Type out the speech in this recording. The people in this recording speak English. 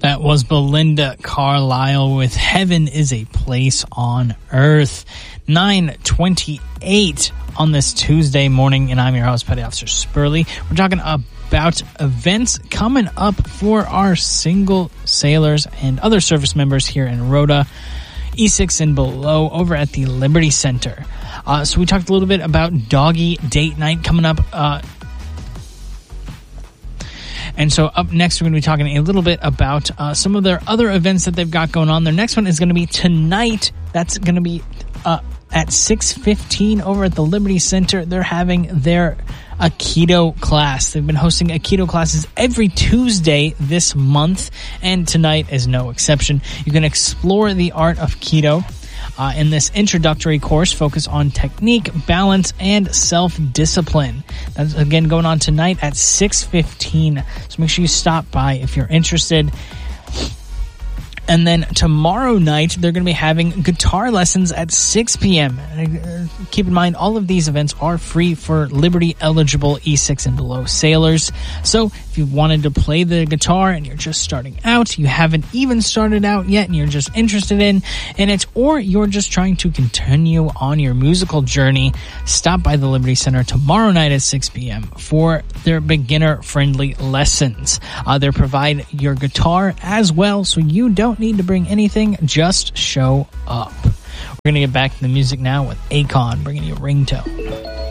That was Belinda Carlisle with Heaven is a Place on Earth. 9:28 on this Tuesday morning, and I'm your host, Petty Officer Spurley. We're talking about events coming up for our single sailors and other service members here in Rhoda, E6 and below, over at the Liberty Center. So we talked a little bit about Doggy Date Night coming up. And so up next, we're going to be talking a little bit about some of their other events that they've got going on. Their next one is going to be tonight. That's going to be at 6:15 over at the Liberty Center. They're having their Aikido class. They've been hosting Aikido classes every Tuesday this month, and tonight is no exception. You can explore the art of Aikido in this introductory course, focus on technique, balance, and self-discipline. That's again going on tonight at 6:15. So make sure you stop by if you're interested. And then tomorrow night, they're going to be having guitar lessons at 6 p.m. Keep in mind, all of these events are free for Liberty-eligible E6 and below sailors. So if you wanted to play the guitar and you're just starting out, you haven't even started out yet, and you're just interested in it, or you're just trying to continue on your musical journey, stop by the Liberty Center tomorrow night at 6 p.m. for their beginner-friendly lessons. They provide your guitar as well, so you don't need to bring anything, just show up. We're going to get back to the music now with Akon bringing you Ringtone.